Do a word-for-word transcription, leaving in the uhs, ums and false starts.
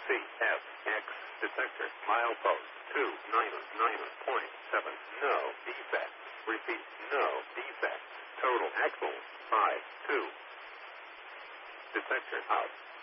C F X detector milepost two nine nine point seven. No defect. Repeat, no defect. Total axle five two. Detector out.